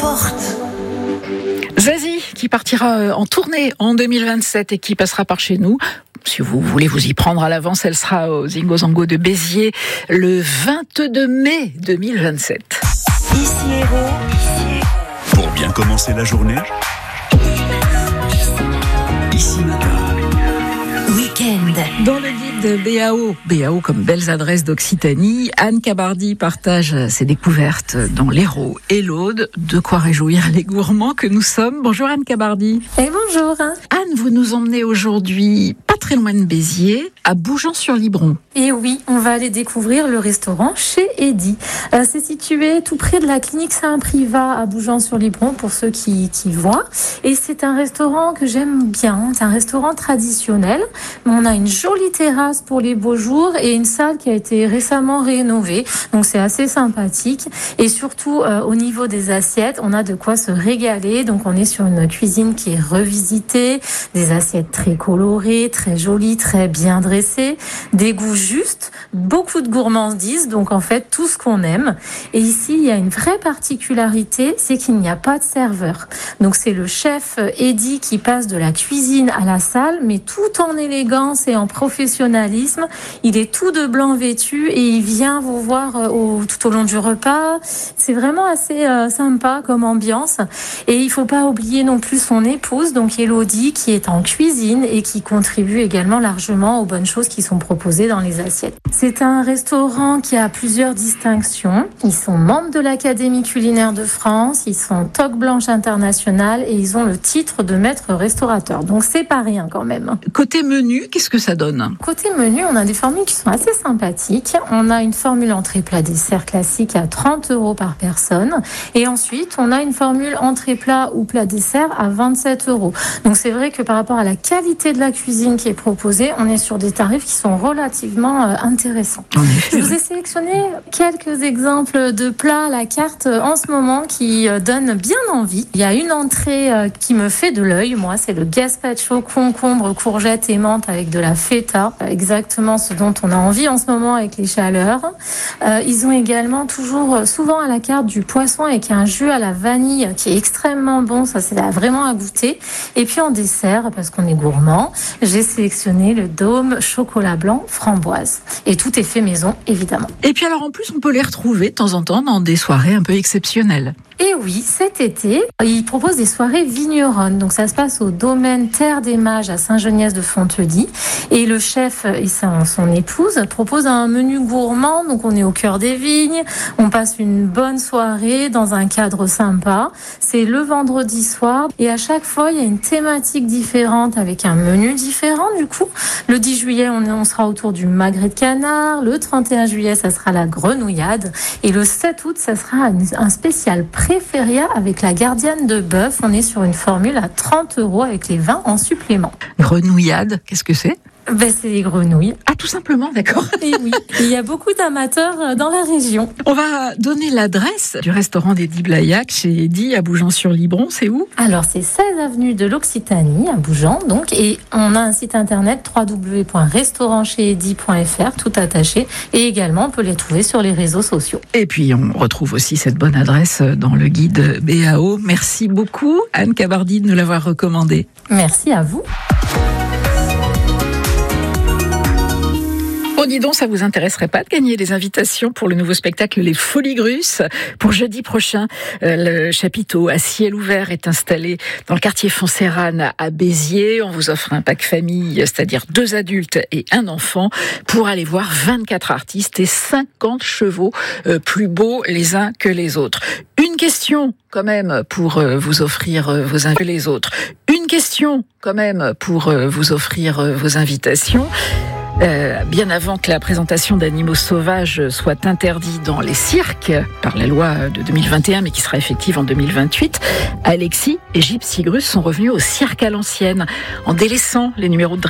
forte. Zazie, qui partira en tournée en 2027 et qui passera par chez nous. Si vous voulez vous y prendre à l'avance, elle sera au Zingo Zango de Béziers le 22 mai 2027. Ici Héros. Pour bien commencer la journée, Ici Matin. Week-end. Dans le guide BAO comme belles adresses d'Occitanie, Anne Cabardy partage ses découvertes dans l'Hérault et l'Aude. De quoi réjouir les gourmands que nous sommes. Bonjour Anne Cabardy. Et bonjour. Anne, vous nous emmenez aujourd'hui pas très loin de Béziers, à Bougeant-sur-Libron. Et oui, on va aller découvrir le restaurant chez Eddy. C'est situé tout près de la clinique Saint-Privat à Bougeant-sur-Libron pour ceux qui voient. Et c'est un restaurant que j'aime bien. C'est un restaurant traditionnel. On a une jolie terrasse pour les beaux jours et une salle qui a été récemment rénovée. Donc c'est assez sympathique. Et surtout, au niveau des assiettes, on a de quoi se régaler. Donc on est sur une cuisine qui est revisitée, des assiettes très colorées, très jolies, très bien dressées, des goûts justes, beaucoup de gourmandises. Donc en fait, tout ce qu'on aime. Et ici, il y a une vraie particularité, c'est qu'il n'y a pas de serveur. Donc c'est le chef Eddy qui passe de la cuisine à la salle, mais tout en élégance et en professionnalisme. Il est tout de blanc vêtu et il vient vous voir tout au long du repas. C'est vraiment assez sympa comme ambiance. Et il faut pas oublier non plus son épouse, donc Elodie, qui est en cuisine et qui contribue également largement aux bonnes choses qui sont proposées dans les assiettes. C'est un restaurant qui a plusieurs distinctions. Ils sont membres de l'Académie culinaire de France, ils sont toque blanche internationale et ils ont le titre de maître restaurateur. Donc c'est pas rien quand même. Côté menu, qu'est-ce que ça donne ? Côté menu, on a des formules qui sont assez sympathiques. On a une formule entrée plat dessert classique à 30 € par personne. Et ensuite, on a une formule entrée plat ou plat dessert à 27 €. Donc c'est vrai que par rapport à la qualité de la cuisine qui est proposée, on est sur des tarifs qui sont relativement intéressants. Je vous ai sélectionné quelques exemples de plats à la carte en ce moment qui donnent bien envie. Il y a une entrée qui me fait de l'œil, moi, c'est le gazpacho concombre, courgette et menthe avec de la feta, exactement ce dont on a envie en ce moment avec les chaleurs. Ils ont également toujours souvent à la carte du poisson avec un jus à la vanille qui est extrêmement bon, ça c'est vraiment à goûter. Et puis en dessert, parce qu'on est gourmand, j'ai sélectionné le dôme chocolat blanc framboise. Et tout est fait maison, évidemment. Et puis alors en plus, on peut les retrouver de temps en temps dans des soirées un peu exceptionnelles. Et oui, cet été, ils proposent des soirées vigneronnes. Donc ça se passe au domaine Terre des Mages à Saint-Geniès-de-Fontenay. Et le chef et son épouse proposent un menu gourmand. Donc on est au cœur des vignes. On passe une bonne soirée dans un cadre sympa. C'est le vendredi soir. Et à chaque fois, il y a une thématique différente avec un menu différent du coup. Le 10 juillet, on sera autour du magret de canard. Le 31 juillet, ça sera la grenouillade. Et le 7 août, ça sera un spécial préféria avec la gardienne de bœuf. On est sur une formule à 30 € avec les vins en supplément. Grenouillade, qu'est-ce que c'est ? C'est les grenouilles. Ah, tout simplement, d'accord. Et oui, il y a beaucoup d'amateurs dans la région. On va donner l'adresse du restaurant d'Eddy Blaillac chez Eddy à Bougeant-sur-Libron. C'est où ? Alors, c'est 16 avenue de l'Occitanie à Bougeant, donc, et on a un site internet www.restaurantcheseddy.fr, tout attaché, et également on peut les trouver sur les réseaux sociaux. Et puis on retrouve aussi cette bonne adresse dans le guide BAO. Merci beaucoup Anne Cabardy de nous l'avoir recommandé. Merci à vous. Oh, dis donc, ça vous intéresserait pas de gagner des invitations pour le nouveau spectacle Les Folies Grusses pour jeudi prochain. Le chapiteau à ciel ouvert est installé dans le quartier Foncérane à Béziers. On vous offre un pack famille, c'est-à-dire 2 adultes et un enfant, pour aller voir 24 artistes et 50 chevaux plus beaux les uns que les autres. Une question quand même pour vous offrir vos les autres. Une question quand même pour vous offrir vos invitations. Bien avant que la présentation d'animaux sauvages soit interdite dans les cirques par la loi de 2021, mais qui sera effective en 2028, Alexis et Gypsy Grus sont revenus au cirque à l'ancienne en délaissant les numéros de